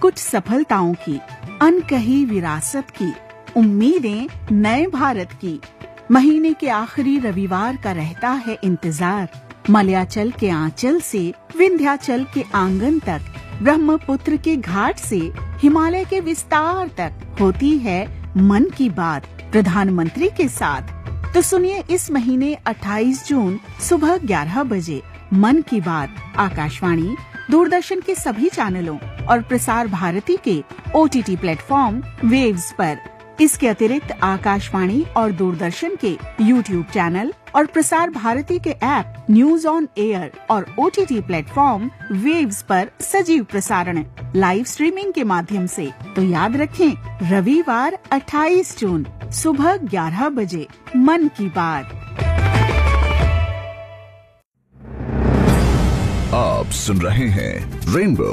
कुछ सफलताओं की, अनकही विरासत की, उम्मीदें नए भारत की। महीने के आखिरी रविवार का रहता है इंतजार। मलयाचल के आंचल से विंध्याचल के आंगन तक, ब्रह्मपुत्र के घाट से हिमालय के विस्तार तक होती है मन की बात प्रधानमंत्री के साथ। तो सुनिए इस महीने 28 जून सुबह 11 बजे मन की बात आकाशवाणी, दूरदर्शन के सभी चैनलों और प्रसार भारती के OTT प्लेटफॉर्म वेव्स पर। इसके अतिरिक्त आकाशवाणी और दूरदर्शन के YouTube चैनल और प्रसार भारती के ऐप न्यूज ऑन एयर और OTT प्लेटफॉर्म वेव्स पर सजीव प्रसारण लाइव स्ट्रीमिंग के माध्यम से। तो याद रखें, रविवार 28 जून सुबह 11 बजे मन की बात। आप सुन रहे हैं रेनबो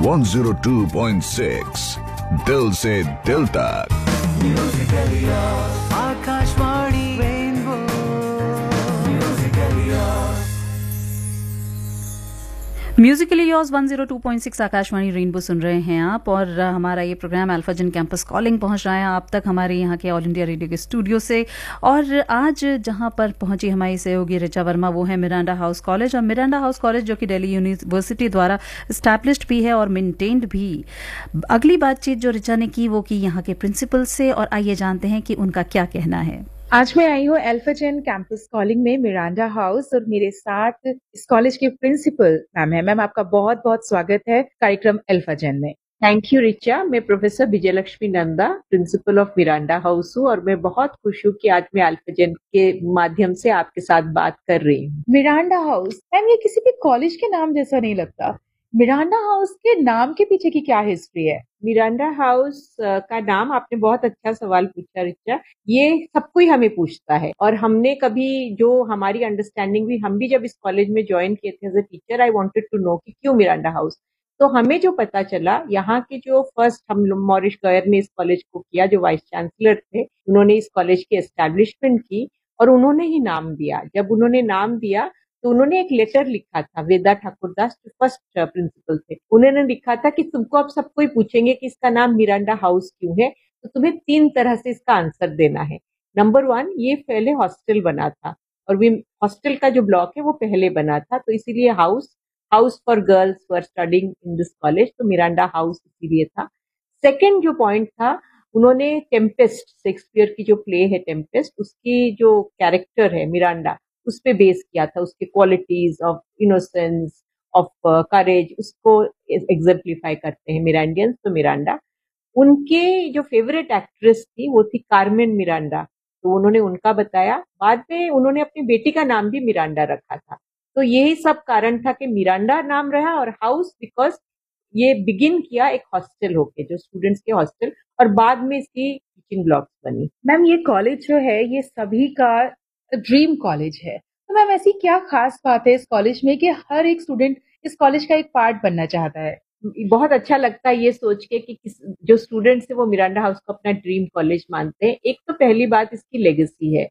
102.6 दिल से दिल तक। Akashvani rainbow Musically yours 102.6 Akashvani rainbow सुन रहे हैं आप, और हमारा ये प्रोग्राम अल्फाजन कैंपस कॉलिंग पहुंच रहा है आप तक हमारे यहाँ के ऑल इंडिया रेडियो के स्टूडियो से। और आज जहां पर पहुंची हमारी सहयोगी ऋचा वर्मा, वो है मिरांडा हाउस कॉलेज। और मिरांडा हाउस कॉलेज जो कि दिल्ली यूनिवर्सिटी द्वारा स्टैब्लिश्ड भी है और मेंटेन्ड भी। अगली बातचीत जो ऋचा ने की वो की यहाँ के प्रिंसिपल से, और आइए जानते हैं कि उनका क्या कहना है। आज मैं आई हूँ अल्फाजन कैंपस कॉलिंग में मिरांडा हाउस, और मेरे साथ इस कॉलेज के प्रिंसिपल मैम है। मैम, आपका बहुत बहुत स्वागत है कार्यक्रम अल्फाजन में। Thank you Richa. मैं professor Vijayalakshmi Nanda, principle of Miranda house हूँ, और मैं बहुत खुश हूँ कि आज मैं अल्फाजन के माध्यम से आपके साथ बात कर रही हूँ। मिरांडा हाउस मैम, ये किसी भी कॉलेज के नाम जैसा नहीं लगता। मिरांडा हाउस के नाम के पीछे की क्या हिस्ट्री है? मिरांडा हाउस का नाम, आपने बहुत अच्छा सवाल पूछा रिचा। ये सब कोई हमें पूछता है, और हमने कभी जो हमारी अंडरस्टैंडिंग भी, हम भी जब इस कॉलेज में ज्वाइन किए थे as a teacher, I wanted to know कि क्यों मिरांडा हाउस। तो हमें जो पता चला, यहाँ के जो फर्स्ट हम मॉरिश गयर ने इस कॉलेज को किया, जो वाइस चांसलर थे, उन्होंने इस कॉलेज की एस्टैब्लिशमेंट की और उन्होंने ही नाम दिया। जब उन्होंने नाम दिया तो उन्होंने एक लेटर लिखा था, वेदा ठाकुरदास जो फर्स्ट प्रिंसिपल थे, उन्होंने लिखा था कि तुमको अब सब कोई पूछेंगे कि इसका नाम मिरांडा हाउस क्यों है, तो तुम्हें 3 तरह से इसका आंसर देना है। नंबर 1, ये पहले हॉस्टल बना था, और हॉस्टल का जो ब्लॉक है वो पहले बना था, तो इसीलिए house for girls were studying in this college, तो मिरांडा हाउस इसीलिए था। सेकेंड जो पॉइंट था, उन्होंने टेम्पेस्ट, शेक्सपियर की जो प्ले है टेम्पेस्ट, उसकी जो कैरेक्टर है मिरांडा, उस पे बेस किया था, उसके qualities of innocence, of courage, उसको एग्जेम्प्लीफाई करते हैं मिरांडियंस। तो मिरांडा, उनके जो फेवरेट एक्ट्रेस थी वो थी कार्मेन मिरांडा, तो उन्होंने उनका बताया। बाद में उन्होंने अपनी बेटी का नाम भी मिरांडा रखा था। तो यही सब कारण था कि मिरांडा नाम रहा, और हाउस बिकॉज ये बिगिन किया एक हॉस्टल होके, जो स्टूडेंट्स के हॉस्टल, और बाद में इसकी टीचिंग ब्लॉक्स बनी। मैम, ये कॉलेज जो है ये सभी का ड्रीम कॉलेज है, तो मैम ऐसी क्या खास बात है इस कॉलेज में कि हर एक स्टूडेंट इस कॉलेज का एक पार्ट बनना चाहता है? बहुत अच्छा लगता है ये सोच के कि जो स्टूडेंट्स है वो मिरांडा हाउस को अपना ड्रीम कॉलेज मानते हैं। एक तो पहली बात इसकी लेगेसी है।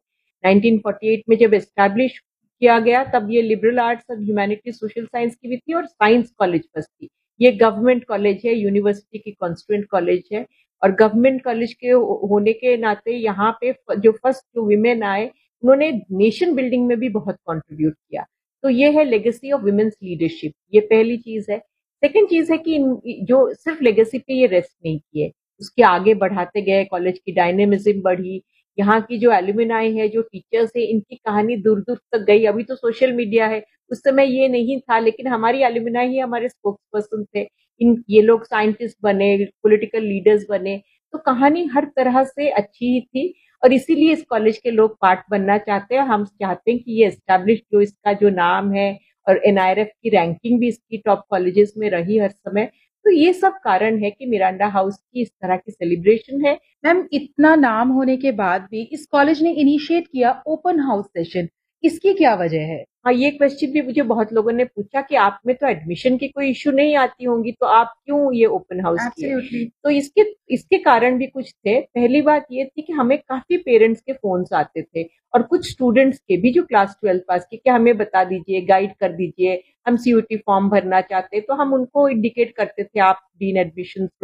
1948 में जब एस्टैब्लिश किया गया, तब ये लिबरल आर्ट्स और ह्यूमैनिटीज सोशल साइंस की भी थी, और साइंस कॉलेज फर्स्ट थी। ये गवर्नमेंट कॉलेज है, यूनिवर्सिटी की कॉन्स्टिट्यूएंट कॉलेज है, और गवर्नमेंट कॉलेज के होने के नाते यहाँ पे जो फर्स्ट जो विमेन आए, उन्होंने नेशन बिल्डिंग में भी बहुत कंट्रीब्यूट किया। तो ये है लेगेसी ऑफ विमेन्स लीडरशिप, ये पहली चीज है। सेकेंड चीज है कि जो सिर्फ लेगेसी पे ये रेस्ट नहीं किए, उसके आगे बढ़ाते गए, कॉलेज की डायनेमिज्म बढ़ी, यहाँ की जो एल्यूमिनाई है, जो टीचर्स है, इनकी कहानी दूर दूर तक गई। अभी तो सोशल मीडिया है, उस समय ये नहीं था, लेकिन हमारी एल्यूमिनाई ही हमारे स्पोक्स पर्सन थे। ये लोग साइंटिस्ट बने, पॉलिटिकल लीडर्स बने, तो कहानी हर तरह से अच्छी ही थी, और इसीलिए इस कॉलेज के लोग पार्ट बनना चाहते हैं। हम चाहते हैं कि ये एस्टैब्लिश जो इसका जो नाम है, और NIRF की रैंकिंग भी इसकी टॉप कॉलेजेस में रही हर समय, तो ये सब कारण है कि मिरांडा हाउस की इस तरह की सेलिब्रेशन है। मैम, इतना नाम होने के बाद भी इस कॉलेज ने इनिशिएट किया ओपन हाउस सेशन, इसकी क्या वजह है? हाँ, ये क्वेश्चन भी मुझे बहुत लोगों ने पूछा कि आप में तो एडमिशन की कोई इश्यू नहीं आती होंगी, तो आप क्यों ये ओपन हाउस किए? तो इसके कारण भी कुछ थे। पहली बात ये थी कि हमें काफी पेरेंट्स के फोन्स आते थे, और कुछ स्टूडेंट्स के भी जो क्लास 12 पास के, कि हमें बता दीजिए, गाइड कर दीजिए, हम CUT फॉर्म भरना चाहते, तो हम उनको इंडिकेट करते थे, आप डीन एडमिशन